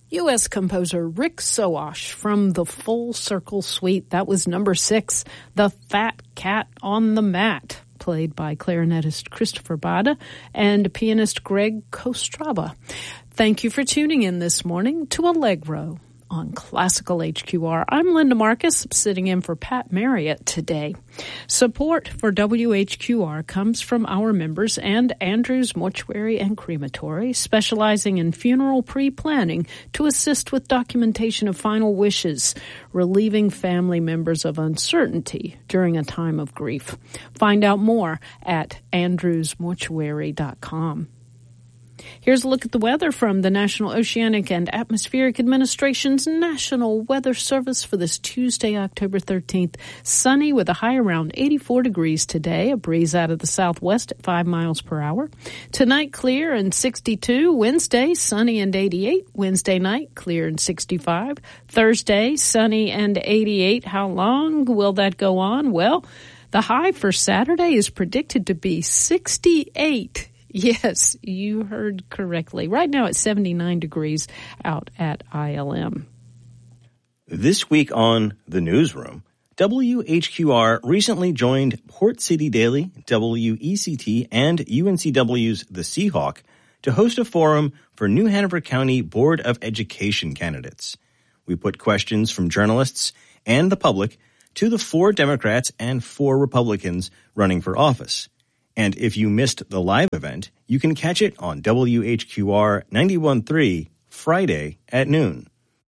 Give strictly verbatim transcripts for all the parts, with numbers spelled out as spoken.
U S composer Rick Soash from the Full Circle Suite. That was number six, The Fat Cat on the Mat, played by clarinetist Christopher Bada and pianist Greg Kostraba. Thank you for tuning in this morning to Allegro on Classical H Q R. I'm Linda Marcus, sitting in for Pat Marriott today. Support for W H Q R comes from our members and Andrews Mortuary and Crematory, specializing in funeral pre-planning to assist with documentation of final wishes, relieving family members of uncertainty during a time of grief. Find out more at andrews mortuary dot com. Here's a look at the weather from the National Oceanic and Atmospheric Administration's National Weather Service for this Tuesday, October thirteenth. Sunny with a high around eighty-four degrees today, a breeze out of the southwest at five miles per hour. Tonight, clear and sixty-two. Wednesday, sunny and eighty-eight. Wednesday night, clear and sixty-five. Thursday, sunny and eighty-eight. How long will that go on? Well, the high for Saturday is predicted to be sixty-eight. Yes, you heard correctly. Right now it's seventy-nine degrees out at I L M. This week on The Newsroom, W H Q R recently joined Port City Daily, W E C T, and U N C W's The Seahawk to host a forum for New Hanover County Board of Education candidates. We put questions from journalists and the public to the four Democrats and four Republicans running for office. And if you missed the live event, you can catch it on W H Q R ninety-one point three Friday at noon.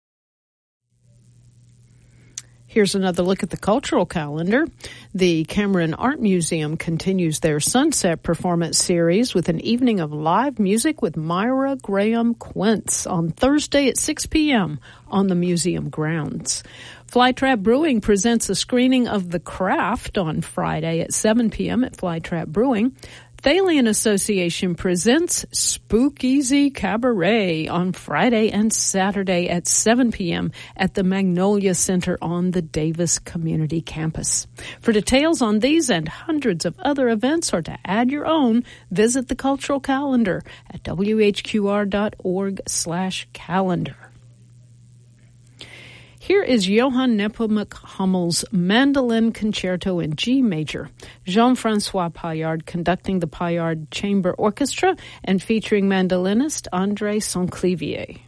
Here's another look at the cultural calendar. The Cameron Art Museum continues their Sunset Performance series with an evening of live music with Myra Graham Quince on Thursday at six p.m. on the museum grounds. Flytrap Brewing presents a screening of The Craft on Friday at seven p.m. at Flytrap Brewing. Thalian Association presents Spookeasy Cabaret on Friday and Saturday at seven p.m. at the Magnolia Center on the Davis Community Campus. For details on these and hundreds of other events or to add your own, visit the cultural calendar at w h q r dot org slash calendar. Here is Johann Nepomuk Hummel's Mandolin Concerto in G Major. Jean-Francois Paillard conducting the Paillard Chamber Orchestra and featuring mandolinist André Saint-Clivier.